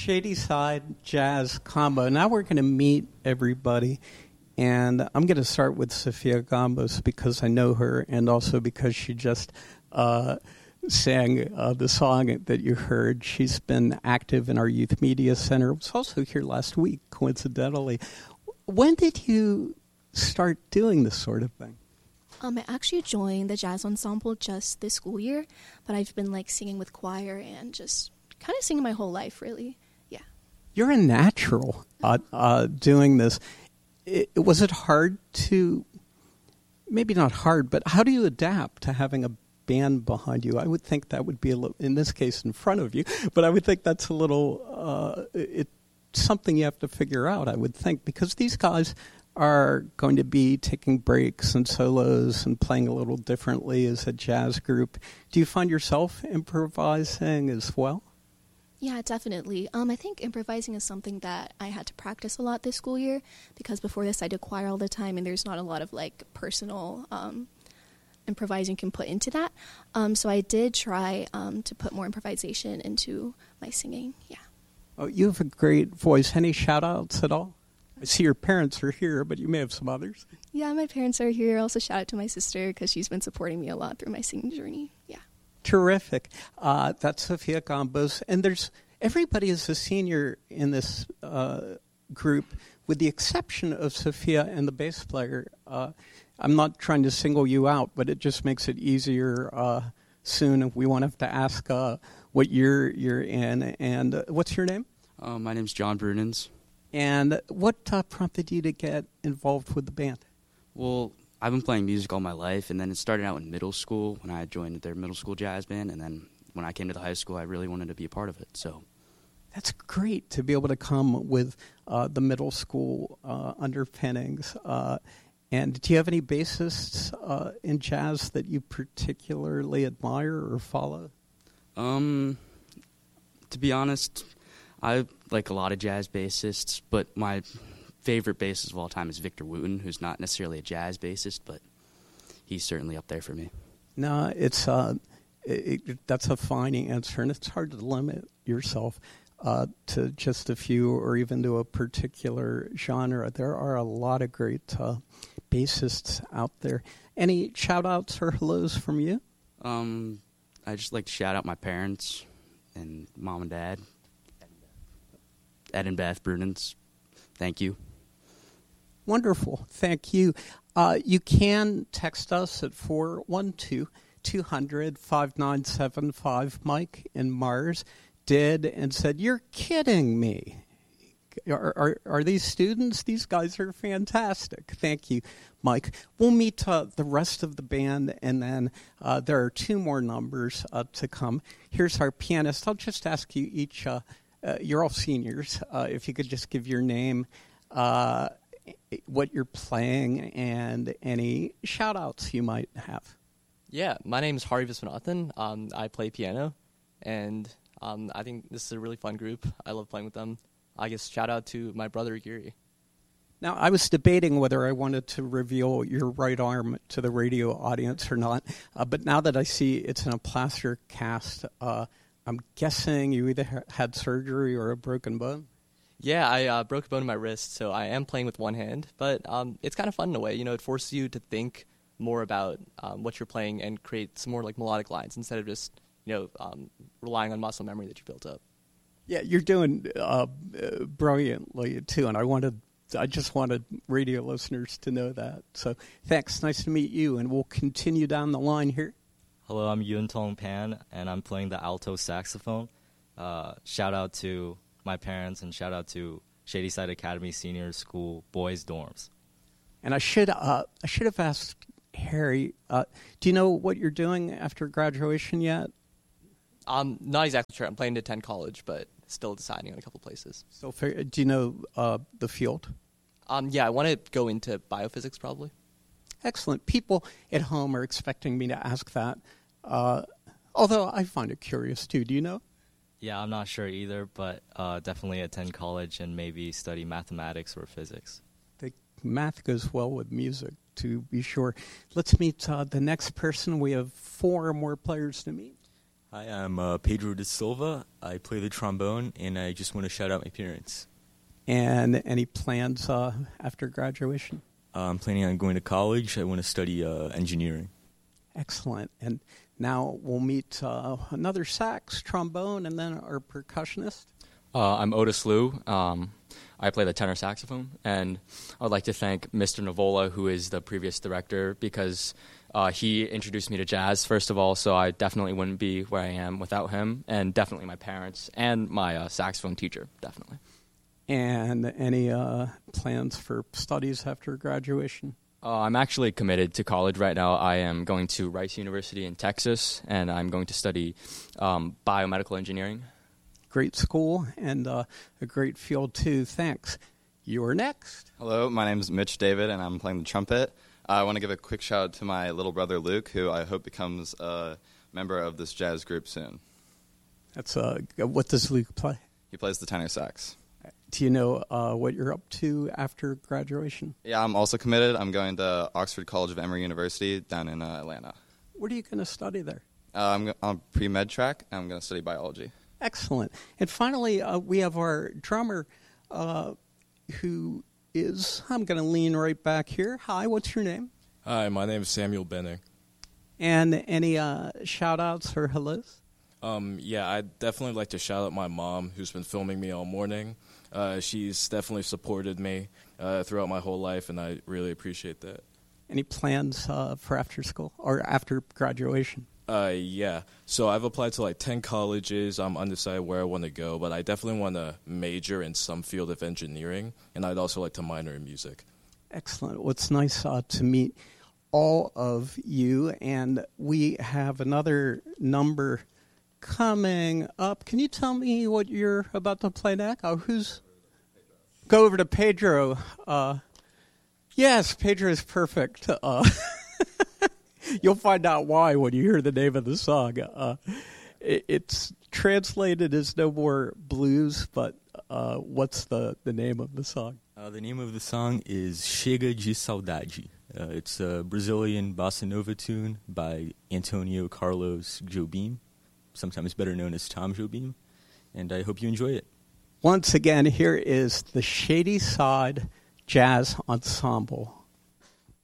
Shadyside Jazz Combo. Now we're going to meet everybody, and I'm going to start with Sofia Gambos because I know her, and also because she just sang the song that you heard. She's been active in our Youth Media Center. Was also here last week, coincidentally. When did you start doing this sort of thing? I actually joined the jazz ensemble just this school year, but I've been singing with choir and just kind of singing my whole life, really. Yeah. You're a natural doing this. Was it hard to, maybe not hard, but how do you adapt to having a band behind you? I would think that would be a little, in this case, in front of you, but I would think that's a little, it's something you have to figure out, I would think, because these guys are going to be taking breaks and solos and playing a little differently as a jazz group. Do you find yourself improvising as well? Yeah, definitely. I think improvising is something that I had to practice a lot this school year because before this I did choir all the time and there's not a lot of personal improvising you can put into that. So I did try to put more improvisation into my singing, yeah. Oh, you have a great voice. Any shout-outs at all? I see your parents are here, but you may have some others. Yeah, my parents are here. Also shout out to my sister because she's been supporting me a lot through my singing journey, yeah. Terrific. That's Sofia Gambos. And everybody is a senior in this group, with the exception of Sofia and the bass player. I'm not trying to single you out, but it just makes it easier soon if we won't have to ask what year you're in. And what's your name? My name's John Brunens. And what prompted you to get involved with the band? Well, I've been playing music all my life, and then it started out in middle school when I joined their middle school jazz band, and then when I came to the high school, I really wanted to be a part of it. So that's great to be able to come with the middle school underpinnings. And do you have any bassists in jazz that you particularly admire or follow? To be honest, I like a lot of jazz bassists, but my favorite bassist of all time is Victor Wooten, who's not necessarily a jazz bassist, but he's certainly up there for me. No, it's that's a fine answer, and it's hard to limit yourself to just a few or even to a particular genre. There are a lot of great bassists out there. Any shout-outs or hellos from you? I just like to shout out my parents and mom and dad. Ed and Beth Brunens. Thank you. Wonderful. Thank you. You can text us at 412-200-5975. Mike in Mars did and said, "You're kidding me. Are these students? These guys are fantastic." Thank you, Mike. We'll meet the rest of the band, and then there are two more numbers to come. Here's our pianist. I'll just ask you each, you're all seniors, if you could just give your name, what you're playing, and any shout-outs you might have. Yeah, my name is Hari Viswanathan. I play piano, and I think this is a really fun group. I love playing with them. I guess shout out to my brother, Yuri. Now, I was debating whether I wanted to reveal your right arm to the radio audience or not, but now that I see it's in a plaster cast, I'm guessing you either had surgery or a broken bone? Yeah, I broke a bone in my wrist, so I am playing with one hand, but it's kind of fun in a way. It forces you to think more about what you're playing and create some more melodic lines instead of just relying on muscle memory that you built up. Yeah, you're doing brilliantly too, and I just wanted radio listeners to know that. So thanks, nice to meet you, and we'll continue down the line here. Hello, I'm Yun Tong Pan, and I'm playing the alto saxophone. Shout out to my parents, and shout out to Shadyside Academy Senior School Boys Dorms. And I should have asked Harry, do you know what you're doing after graduation yet? Not exactly sure. I'm planning to attend college, but still deciding on a couple places. So, do you know the field? Yeah, I want to go into biophysics probably. Excellent. People at home are expecting me to ask that, although I find it curious too. Do you know? Yeah, I'm not sure either, but definitely attend college and maybe study mathematics or physics. The math goes well with music, to be sure. Let's meet the next person. We have 4 more players to meet. Hi, I'm Pedro da Silva. I play the trombone, and I just want to shout out my parents. And any plans after graduation? I'm planning on going to college. I want to study engineering. Excellent. And now we'll meet another sax, trombone, and then our percussionist. I'm Otis Liu. I play the tenor saxophone, and I'd like to thank Mr. Navola, who is the previous director, because he introduced me to jazz, first of all, so I definitely wouldn't be where I am without him, and definitely my parents and my saxophone teacher, definitely. And any plans for studies after graduation? I'm actually committed to college right now. I am going to Rice University in Texas, and I'm going to study biomedical engineering. Great school and a great field, too. Thanks. You're next. Hello, my name is Mitch David, and I'm playing the trumpet. I want to give a quick shout out to my little brother Luke, who I hope becomes a member of this jazz group soon. That's what does Luke play? He plays the tenor sax. Do you know what you're up to after graduation? Yeah, I'm also committed. I'm going to Oxford College of Emory University down in Atlanta. What are you going to study there? I'm on pre-med track, and I'm going to study biology. Excellent. And finally, we have our drummer who is, I'm going to lean right back here. Hi, what's your name? Hi, my name is Samuel Benning. And any shout-outs or hellos? Yeah, I'd definitely like to shout out my mom, who's been filming me all morning. She's definitely supported me throughout my whole life, and I really appreciate that. Any plans for after school or after graduation? Yeah. So I've applied to like 10 colleges. I'm undecided where I want to go, but I definitely want to major in some field of engineering, and I'd also like to minor in music. Excellent. Well, it's nice to meet all of you, and we have another number coming up. Can you tell me what you're about to play next? Go over to Pedro. Yes, Pedro is perfect. You'll find out why when you hear the name of the song. It's translated as No More Blues, but what's the name of the song? The name of the song is Chega de Saudade. It's a Brazilian bossa nova tune by Antonio Carlos Jobim, sometimes better known as Tom Jobim, and I hope you enjoy it. Once again, here is the Shady Side Jazz Ensemble.